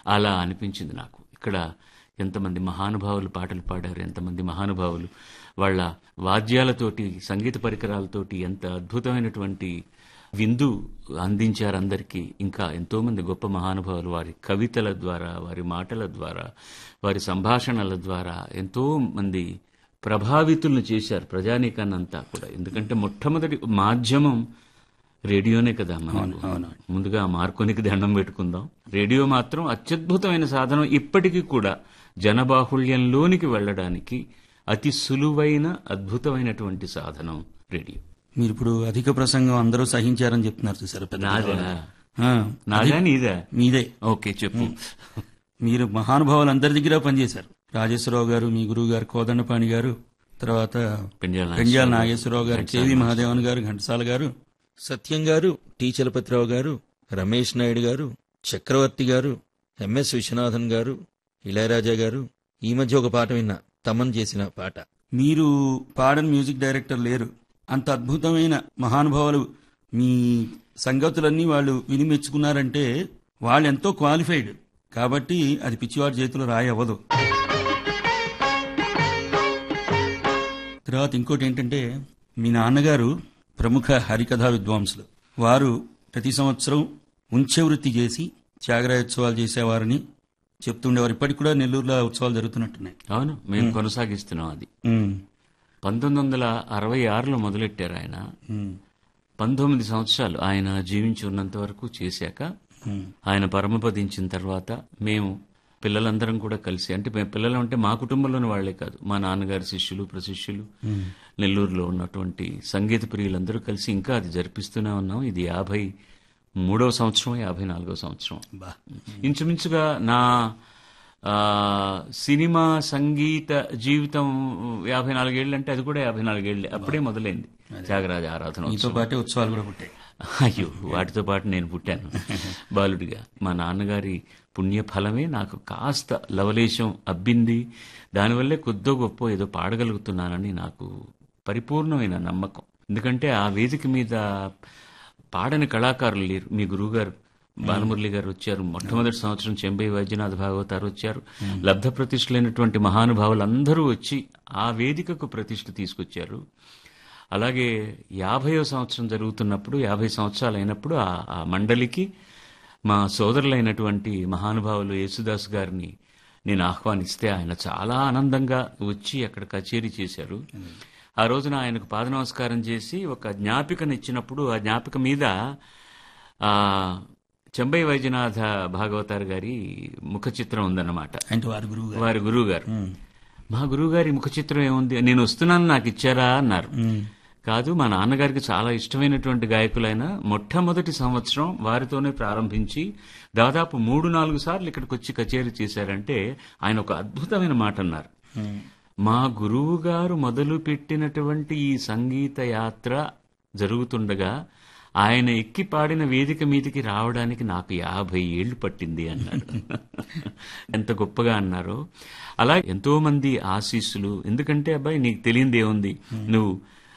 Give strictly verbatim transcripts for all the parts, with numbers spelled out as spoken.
అలా అనిపించింది నాకు. ఇక్కడ ఎంతమంది మహానుభావులు పాటలు పాడారు, ఎంతమంది మహానుభావులు వాళ్ళ వాద్యాలతోటి, సంగీత పరికరాలతోటి ఎంత అద్భుతమైనటువంటి విందు అందించారు అందరికీ. ఇంకా ఎంతోమంది గొప్ప మహానుభావులు వారి కవితల ద్వారా, వారి మాటల ద్వారా, వారి సంభాషణల ద్వారా ఎంతో మంది ప్రభావితులను చేశారు ప్రజానీకాన్నంతా కూడా. ఎందుకంటే మొట్టమొదటి మాధ్యమం రేడియోనే కదా. మనం ముందుగా మార్కోనికి దండం పెట్టుకుందాం. రేడియో మాత్రం అత్యద్భుతమైన సాధనం. ఇప్పటికీ కూడా జనబాహుళ్యంలోనికి వెళ్ళడానికి అతి సులువైన అద్భుతమైనటువంటి సాధనం రేడియో. మీరు ఇప్పుడు అధిక ప్రసంగం అందరూ సహించారని చెప్తున్నారు చూసారు. నాదా నీదా? మీదే. ఓకే, చెప్పు. మీరు మహానుభావులు అందరి దగ్గర పనిచేశారు. రాజేశ్వరరావు గారు, మీ గురువు గారు కోదండపాణి గారు, తర్వాత పెంజాల నాగేశ్వరరావు గారు, కేవీ మహాదేవన్ గారు, ఘంటసాల గారు, సత్యం గారు, టి చలపతిరావు గారు, రమేష్ నాయుడు గారు, చక్రవర్తి గారు, ఎంఎస్ విశ్వనాథన్ గారు, ఇళయరాజా గారు. ఈ మధ్య ఒక పాట విన్నా, తమన్ చేసిన పాట. మీరు పాడని మ్యూజిక్ డైరెక్టర్ లేరు. అంత అద్భుతమైన మహానుభావులు మీ సంగతులన్నీ వాళ్ళు విని మెచ్చుకున్నారంటే వాళ్ళు ఎంతో క్వాలిఫైడ్. కాబట్టి అది పిచ్చివాడి చేతిలో రాయి అవ్వదు. తర్వాత ఇంకోటి ఏంటంటే, మీ నాన్నగారు ప్రముఖ హరికథా విద్వాంసులు. వారు ప్రతి సంవత్సరం ఉంచె వృత్తి చేసి త్యాగరాయోత్సవాలు చేసేవారని చెప్తుండేవారు. ఇప్పటికి కూడా నెల్లూరులో ఉత్సవాలు జరుగుతున్నట్టున్నాయి. అవును, మేము కొనసాగిస్తున్నాం అది. పంతొమ్మిది వందల అరవై ఆరులో మొదలెట్టారు ఆయన. పంతొమ్మిది సంవత్సరాలు ఆయన జీవించి ఉన్నంత వరకు చేశాక, ఆయన పరమపదించిన తర్వాత మేము పిల్లలందరం కూడా కలిసి, అంటే మేము పిల్లలు అంటే మా కుటుంబంలోని వాళ్లే కాదు, మా నాన్నగారి శిష్యులు ప్రశిష్యులు, నెల్లూరులో ఉన్నటువంటి సంగీత ప్రియులందరూ కలిసి ఇంకా అది జరిపిస్తూనే ఉన్నాం. ఇది యాభై మూడవ సంవత్సరం, యాభై నాలుగవ సంవత్సరం. ఇంచుమించుగా నా సినిమా సంగీత జీవితం యాభై నాలుగేళ్ళు అంటే అది కూడా యాభై నాలుగేళ్లే. అప్పుడే మొదలైంది త్యాగరాజ ఆరాధన. ఉత్సవాలు కూడా పుట్టాయి. అయ్యో, వాటితో పాటు నేను పుట్టాను బాలుడిగా. మా నాన్నగారి పుణ్యఫలమే నాకు కాస్త లవలేశం అబ్బింది. దానివల్లే కొద్దో గొప్ప ఏదో పాడగలుగుతున్నానని నాకు పరిపూర్ణమైన నమ్మకం. ఎందుకంటే ఆ వేదిక మీద పాడని కళాకారులు లేరు. మీ గురువుగారు బాలమురళి గారు వచ్చారు, మొట్టమొదటి సంవత్సరం చెంబై వైద్యనాథ్ భాగవతారు వచ్చారు, లబ్ధ ప్రతిష్ఠులైనటువంటి మహానుభావులు అందరూ వచ్చి ఆ వేదికకు ప్రతిష్ఠ తీసుకొచ్చారు. అలాగే యాభైవ సంవత్సరం జరుగుతున్నప్పుడు, యాభై సంవత్సరాలు అయినప్పుడు ఆ మండలికి మా సోదరులైనటువంటి మహానుభావులు యేసుదాస్ గారిని నేను ఆహ్వానిస్తే ఆయన చాలా ఆనందంగా వచ్చి అక్కడ కచేరీ చేశారు. ఆ రోజున ఆయనకు పాద నమస్కారం చేసి ఒక జ్ఞాపికనిచ్చినప్పుడు ఆ జ్ఞాపిక మీద ఆ చెంబై వైద్యనాథ భాగవతారు గారి ముఖ చిత్రం ఉందన్నమాట. వారి గురువు గారు. మా గురువు గారి ముఖ చిత్రం ఏముంది, నేను వస్తున్నాను నాకు ఇచ్చారా అన్నారు. కాదు, మా నాన్నగారికి చాలా ఇష్టమైనటువంటి గాయకులైన మొట్టమొదటి సంవత్సరం వారితోనే ప్రారంభించి దాదాపు మూడు నాలుగు సార్లు ఇక్కడికి వచ్చి కచేరీ చేశారంటే ఆయన ఒక అద్భుతమైన మాట అన్నారు. మా గురువు గారు మొదలు పెట్టినటువంటి ఈ సంగీత యాత్ర జరుగుతుండగా ఆయన ఎక్కి పాడిన వేదిక మీదికి రావడానికి నాకు యాభై ఏళ్లు పట్టింది అన్నారు. ఎంత గొప్పగా అన్నారో. అలా ఎంతో మంది ఆశీస్సులు. ఎందుకంటే అబ్బాయి నీకు తెలియంది ఏముంది, నువ్వు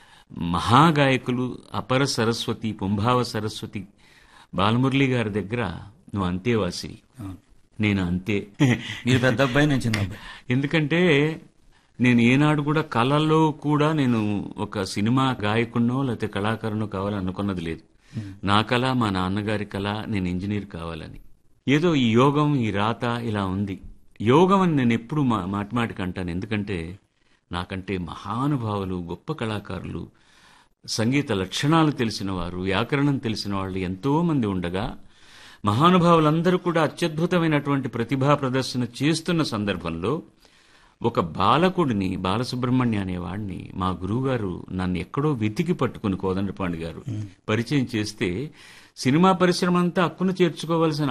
మహాగాయకులు అపర సరస్వతి, పుంభావ సరస్వతి బాలమురళి గారి దగ్గర నువ్వు అంతేవాసి, నేను అంతే. మీరు పెద్ద అబ్బాయి, నేను చిన్న అబ్బాయి. ఎందుకంటే నేను ఏనాడు కూడా కళలో కూడా నేను ఒక సినిమా గాయకుడినో లేకపోతే కళాకారునో కావాలని అనుకున్నది లేదు. నా కళ మా నాన్నగారి కళ, నేను ఇంజనీర్ కావాలని. ఏదో ఈ యోగం, ఈ రాత ఇలా ఉంది. యోగం అని నేను ఎప్పుడు మా మాటిమాటికి అంటాను. ఎందుకంటే నాకంటే మహానుభావులు, గొప్ప కళాకారులు, సంగీత లక్షణాలు తెలిసిన వారు, వ్యాకరణం తెలిసిన వాళ్ళు ఎంతో మంది ఉండగా మహానుభావులందరూ కూడా అత్యద్భుతమైనటువంటి ప్రతిభా ప్రదర్శన చేస్తున్న సందర్భంలో ఒక బాలకుడిని, బాలసుబ్రహ్మణ్య అనేవాడిని మా గురువుగారు నన్ను ఎక్కడో వెతికి పట్టుకుని కోదండపాండి గారు పరిచయం చేస్తే సినిమా పరిశ్రమ అంతా హక్కును చేర్చుకోవాల్సిన